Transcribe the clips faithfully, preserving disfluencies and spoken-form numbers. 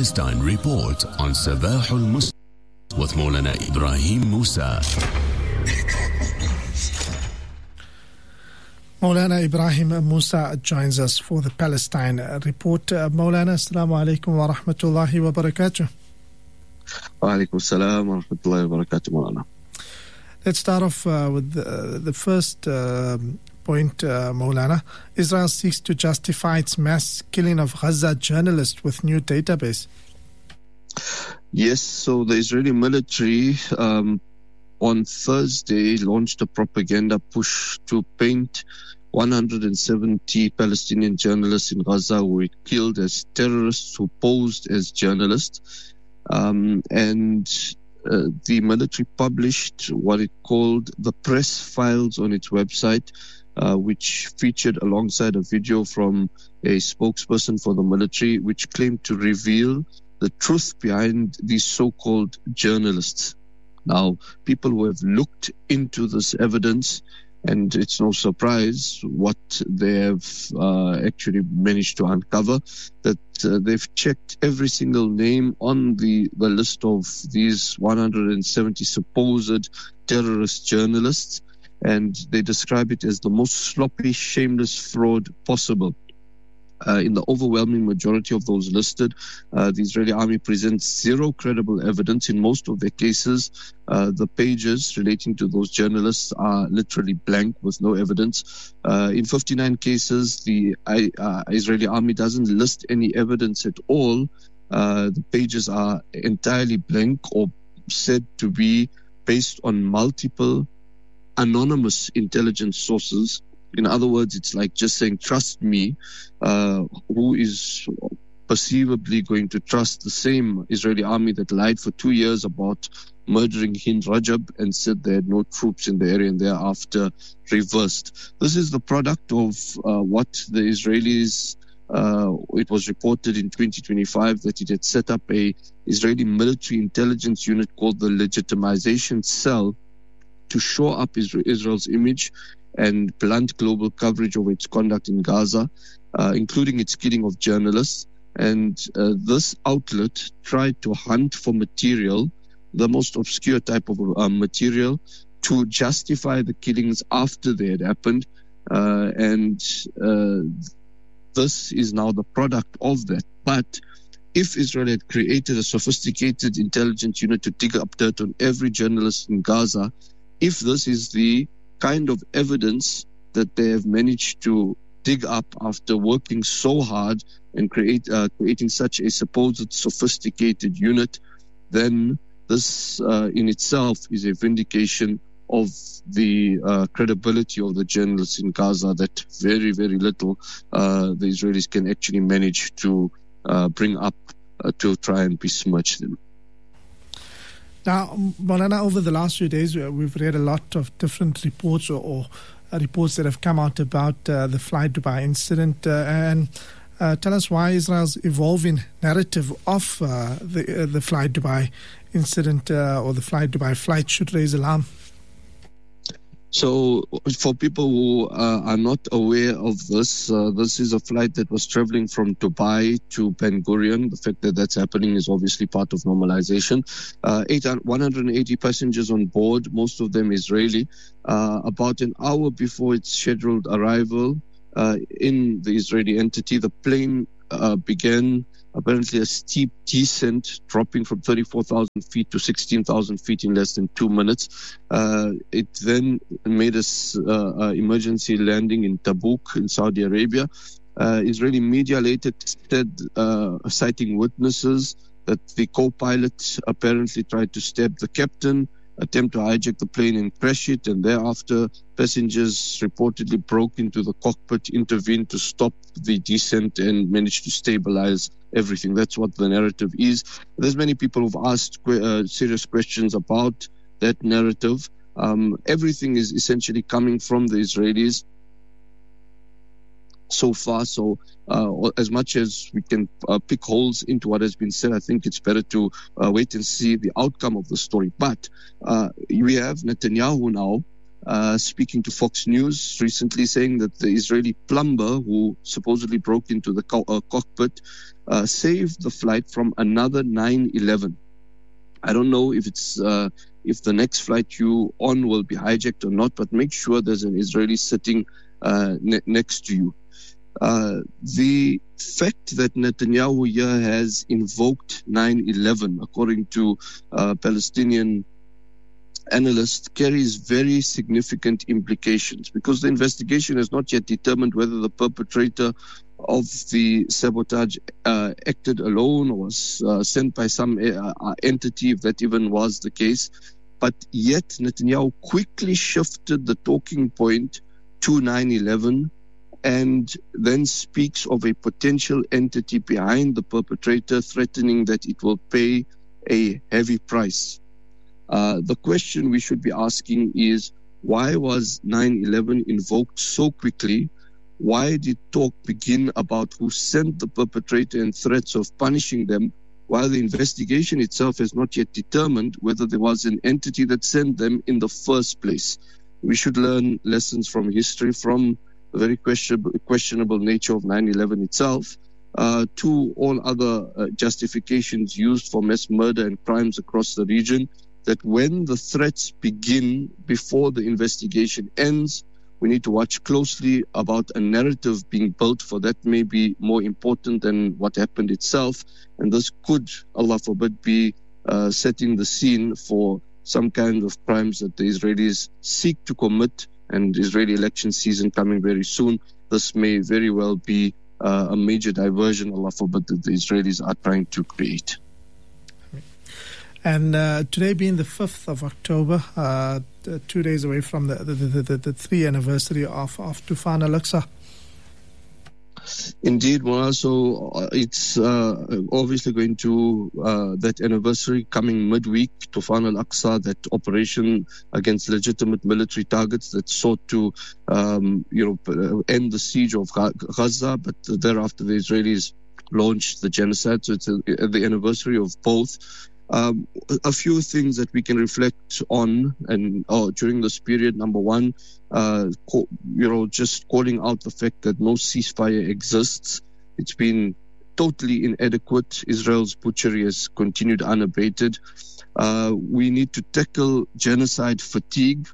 Palestine Report on Sabah al-Muslim with Maulana Ibrahim Musa. Maulana Ibrahim Musa joins us for the Palestine Report. Uh, Maulana, assalamu alaikum wa rahmatullahi wa barakatuh. Wa alaikum assalam wa rahmatullahi wa barakatuh, Maulana. Let's start off uh, with the, the first uh, point, uh, Maulana. Israel seeks to justify its mass killing of Gaza journalists with new database. Yes, so the Israeli military um, on Thursday launched a propaganda push to paint one hundred seventy Palestinian journalists in Gaza who were killed as terrorists who posed as journalists. Um, and uh, the military published what it called the press files on its website, uh, which featured alongside a video from a spokesperson for the military, which claimed to reveal the truth behind these so-called journalists. Now, people who have looked into this evidence, and it's no surprise what they have uh, actually managed to uncover, that uh, they've checked every single name on the, the list of these one hundred seventy supposed terrorist journalists, and they describe it as the most sloppy, shameless fraud possible. Uh, in the overwhelming majority of those listed, uh, the Israeli army presents zero credible evidence. In most of their cases, uh, the pages relating to those journalists are literally blank with no evidence. Uh, in fifty-nine cases, the uh, Israeli army doesn't list any evidence at all. Uh, the pages are entirely blank or said to be based on multiple anonymous intelligence sources. In other words, it's like just saying, trust me. Uh, who is perceivably going to trust the same Israeli army that lied for two years about murdering Hind Rajab and said they had no troops in the area and thereafter reversed? This is the product of uh, what the Israelis, uh, it was reported in twenty twenty-five that it had set up a Israeli military intelligence unit called the Legitimization Cell to shore up Israel's image and blunt global coverage of its conduct in Gaza, uh, including its killing of journalists. And uh, this outlet tried to hunt for material, the most obscure type of uh, material, to justify the killings after they had happened. Uh, and uh, this is now the product of that. But if Israel had created a sophisticated intelligence unit to dig up dirt on every journalist in Gaza, if this is the kind of evidence that they have managed to dig up after working so hard and create uh, creating such a supposed sophisticated unit, then this uh, in itself is a vindication of the uh, credibility of the journalists in Gaza, that very, very little uh, the Israelis can actually manage to uh, bring up uh, to try and besmirch them. Now, Maulana, over the last few days, we've read a lot of different reports or, or uh, reports that have come out about uh, the Fly Dubai incident. Uh, and uh, tell us why Israel's evolving narrative of uh, the uh, the Fly Dubai incident uh, or the Fly Dubai flight should raise alarm. So for people who uh, are not aware of this, uh, this is a flight that was traveling from Dubai to Ben Gurion. The fact that that's happening is obviously part of normalization. Uh, one hundred eighty passengers on board, most of them Israeli. Uh, about an hour before its scheduled arrival uh, in the Israeli entity, the plane uh, began apparently a steep descent, dropping from thirty-four thousand feet to sixteen thousand feet in less than two minutes. Uh, it then made a uh, uh, emergency landing in Tabuk in Saudi Arabia. Uh, Israeli media later said, uh, citing witnesses, that the co-pilot apparently tried to stab the captain, attempt to hijack the plane and crash it, and thereafter passengers reportedly broke into the cockpit, intervened to stop the descent and managed to stabilize everything. That's what the narrative is. There's many people who've asked uh, serious questions about that narrative. Um, everything is essentially coming from the Israelis so far. So uh, as much as we can uh, pick holes into what has been said, I think it's better to uh, wait and see the outcome of the story. But uh, we have Netanyahu now uh, speaking to Fox News recently, saying that the Israeli plumber who supposedly broke into the co- uh, cockpit uh, save the flight from another nine eleven. I don't know if it's uh, if the next flight you on will be hijacked or not, but make sure there's an Israeli sitting uh, ne- next to you. Uh, the fact that Netanyahu here has invoked nine eleven, according to uh, Palestinian analysts, carries very significant implications, because the investigation has not yet determined whether the perpetrator of the sabotage uh, acted alone or was uh, sent by some uh, entity, if that even was the case. But yet Netanyahu quickly shifted the talking point to nine eleven and then speaks of a potential entity behind the perpetrator, threatening that it will pay a heavy price. Uh, the question we should be asking is, why was nine eleven invoked so quickly? Why did talk begin about who sent the perpetrator and threats of punishing them, while the investigation itself has not yet determined whether there was an entity that sent them in the first place? We should learn lessons from history, from the very questionable, questionable nature of nine eleven itself, uh, to all other uh, justifications used for mass murder and crimes across the region, that when the threats begin before the investigation ends, we need to watch closely about a narrative being built, for that may be more important than what happened itself. And this could, Allah forbid, be uh, setting the scene for some kind of crimes that the Israelis seek to commit, and Israeli election season coming very soon. This may very well be uh, a major diversion, Allah forbid, that the Israelis are trying to create. And uh, today being the fifth of October, uh, two days away from the the, the, the, the three anniversary of, of Tufan al-Aqsa. Indeed, well, so uh, it's uh, obviously going to, uh, that anniversary coming midweek, Tufan al-Aqsa, that operation against legitimate military targets that sought to, um, you know, end the siege of Gaza, but thereafter the Israelis launched the genocide. So it's a, the anniversary of both. Um, a few things that we can reflect on and oh, during this period. Number one, uh, co- you know, just calling out the fact that no ceasefire exists. It's been totally inadequate. Israel's butchery has continued unabated. Uh, we need to tackle genocide fatigue,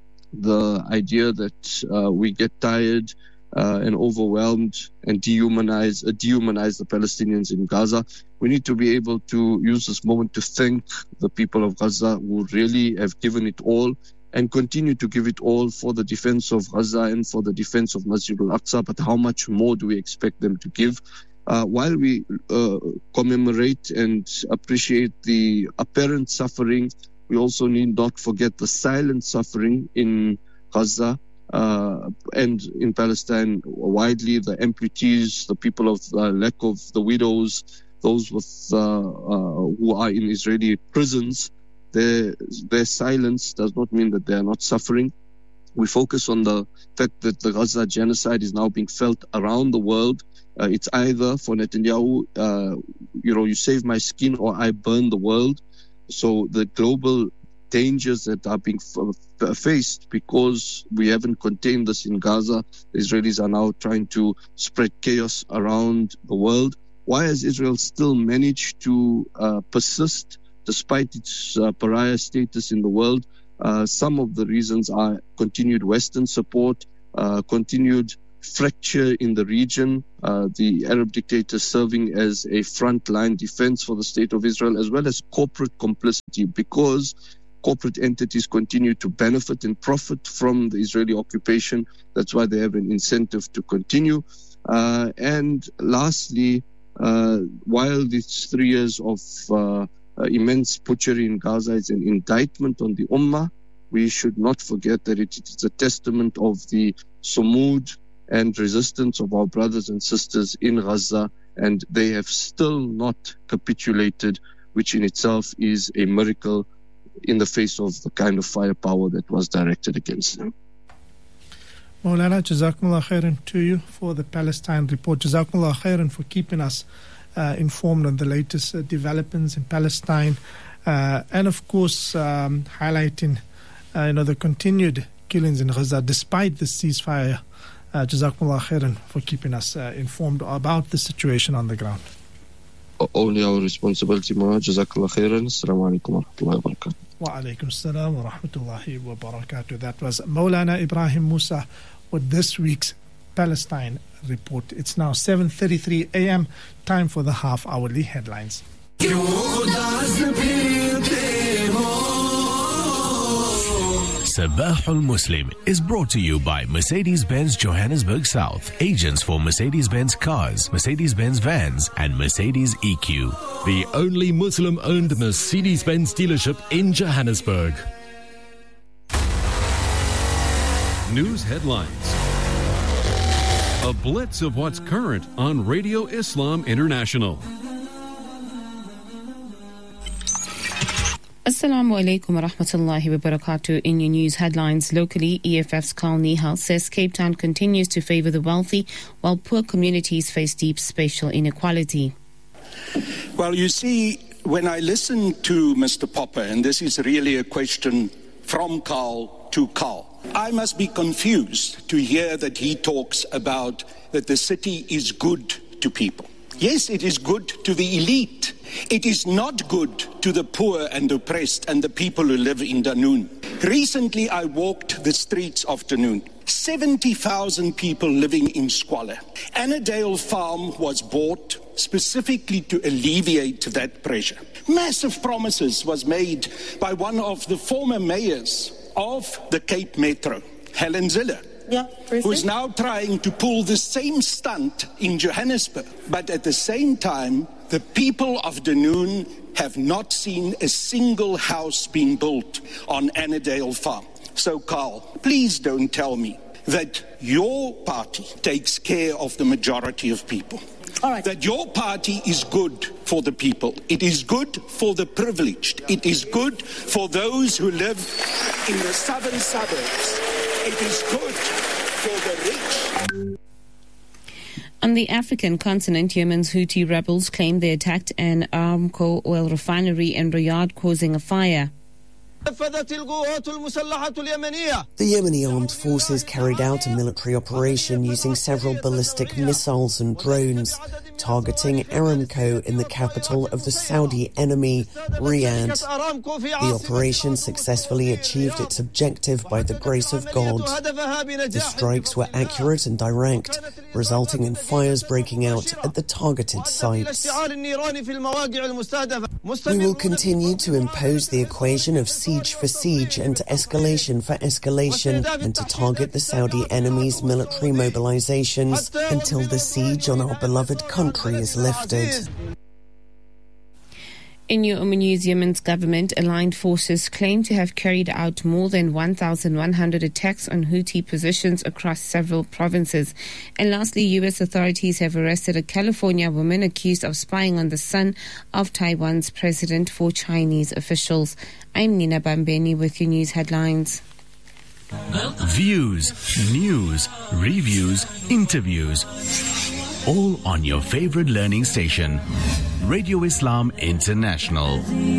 the idea that uh, we get tired Uh, and overwhelmed and dehumanize, uh, dehumanize the Palestinians in Gaza. We need to be able to use this moment to thank the people of Gaza who really have given it all and continue to give it all for the defense of Gaza and for the defense of Masjid al-Aqsa. But how much more do we expect them to give? Uh, while we uh, commemorate and appreciate the apparent suffering, we also need not forget the silent suffering in Gaza. Uh, and in Palestine widely, the amputees, the people of uh, lack of the widows, those with uh, uh, who are in Israeli prisons, their their silence does not mean that they are not suffering. We focus on the fact that the Gaza genocide is now being felt around the world. Uh, it's either for Netanyahu, uh, you know, you save my skin or I burn the world. So the global dangers that are being f- faced because we haven't contained this in Gaza. The Israelis are now trying to spread chaos around the world. Why has Israel still managed to uh, persist despite its uh, pariah status in the world? Uh, some of the reasons are continued Western support, uh, continued fracture in the region, uh, the Arab dictators serving as a frontline defense for the state of Israel, as well as corporate complicity, because corporate entities continue to benefit and profit from the Israeli occupation. That's why they have an incentive to continue. Uh, and lastly, uh, while these three years of uh, uh, immense butchery in Gaza is an indictment on the Ummah, we should not forget that it is a testament of the sumud and resistance of our brothers and sisters in Gaza, and they have still not capitulated, which in itself is a miracle in the face of the kind of firepower that was directed against them. Maulana, Jazakumullah khairan to you for the Palestine report. Jazakumullah khairan for keeping us uh, informed on the latest uh, developments in Palestine, uh, and of course um, highlighting uh, you know the continued killings in Gaza despite the ceasefire. Uh, Jazakumullah khairan for keeping us uh, informed about the situation on the ground. only our responsibility. Jazakallah khairan. Assalamu alaikum wa rahmatullahi wa barakatuh. Wa alaikum assalam wa rahmatullahi wa barakatuh. That was Maulana Ibrahim Musa with this week's Palestine report. It's now seven thirty-three a m, time for the half-hourly headlines. Sabahul Muslim is brought to you by Mercedes-Benz Johannesburg South, agents for Mercedes-Benz cars, Mercedes-Benz vans, and Mercedes E Q. The only Muslim-owned Mercedes-Benz dealership in Johannesburg. News headlines. A blitz of what's current on Radio Islam International. Assalamu alaikum wa rahmatullahi wa barakatuh. In your news headlines, locally, E F F's Carl Nihal says Cape Town continues to favour the wealthy while poor communities face deep spatial inequality. Well, you see, when I listen to Mister Popper, and this is really a question from Carl to Carl, I must be confused to hear that he talks about that the city is good to people. Yes, it is good to the elite. It is not good to the poor and oppressed and the people who live in Dunoon. Recently, I walked the streets of Dunoon. seventy thousand people living in squalor. Annandale Farm was bought specifically to alleviate that pressure. Massive promises was made by one of the former mayors of the Cape Metro, Helen Zille. Yeah, who is now trying to pull the same stunt in Johannesburg. But at the same time, the people of Dunoon have not seen a single house being built on Annandale Farm. So, Carl, please don't tell me that your party takes care of the majority of people. All right. That your party is good for the people. It is good for the privileged. It is good for those who live in the southern suburbs. It is good for the rich. On the African continent, Yemen's Houthi rebels claim they attacked an Aramco oil refinery in Riyadh, causing a fire. The Yemeni armed forces carried out a military operation using several ballistic missiles and drones, targeting Aramco in the capital of the Saudi enemy, Riyadh. The operation successfully achieved its objective by the grace of God. The strikes were accurate and direct, resulting in fires breaking out at the targeted sites. We will continue to impose the equation of siege for siege and escalation for escalation, and to target the Saudi enemy's military mobilizations until the siege on our beloved country is lifted. In your Umm News, Yemen's government-aligned forces claim to have carried out more than one thousand one hundred attacks on Houthi positions across several provinces. And lastly, U S authorities have arrested a California woman accused of spying on the son of Taiwan's president for Chinese officials. I'm Nina Bambeni with your news headlines. Views, news, reviews, interviews. All on your favorite learning station, Radio Islam International.